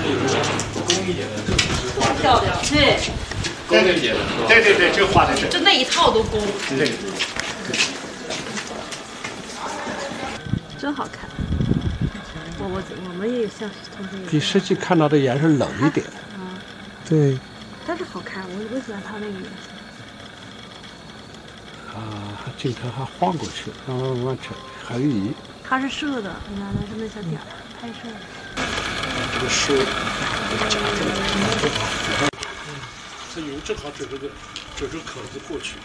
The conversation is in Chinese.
工艺的， 太漂亮，对， 工艺节的， 对，这画的是， 就那一套都工， 对， 真好看。我们也像同学比实际看到的颜色冷一点。 啊， 对。 但是好看，我喜欢它那个颜色。 镜头还晃过去，慢慢扯，横移。 它是射的，你看它是那小点儿拍摄的。 这个是夹着的，这油正好整这个口子过去。